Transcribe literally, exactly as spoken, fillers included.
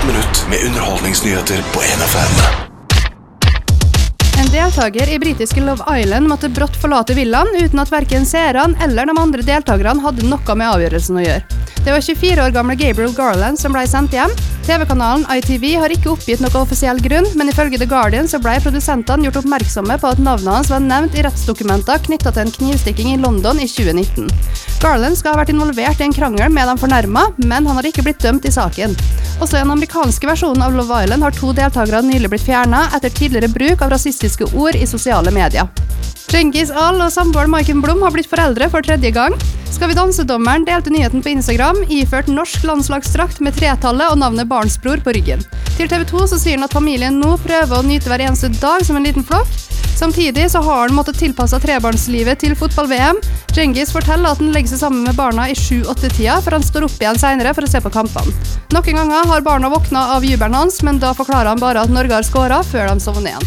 Ett minutt med underholdningsnyheter på N F M. En deltaker i britiske Love Island måtte brått forlate villaen uten at hverken seerne eller de andre deltakerne hadde noe med avgjørelsen å gjøre. Det var tjuefire år gamle Gabriel Garland som ble sendt hjem. T V-kanalen I T V har ikke oppgitt noe offisiell grunn, men ifølge The Guardian så ble produsentene gjort oppmerksomme på at navnet hans var nevnt i rettsdokumenter knyttet til en knivstikking i London i tjue nitten. Garland skal ha vært involvert i en krangel med de fornærmet, men han har ikke blitt dømt i saken. Også i den amerikanske versjonen av Love Island har to deltakere nylig blitt fjernet etter tidligere bruk av rasistiske ord i sosiale medier. Cengiz Al og samboeren Maiken Blom har blitt foreldre for tredje gang. Skal vi danse-dommeren delte nyheten på Instagram, iført norsk landslagsdrakt med tretallet og navnet barnsbror på ryggen. Til T V to så sier han at familien nå prøver å nyte hver eneste dag som en liten flokk. Samtidig så har han måttet tilpasse trebarnslivet til fotball-V M. Cengiz forteller at han legger seg sammen med barna i sju-åtte-tida, for han står opp igjen senere for å se på kampene. Noen ganger har barna våknet av jubelen hans, men da forklarer han bare at Norge har skåret før de sovner igjen.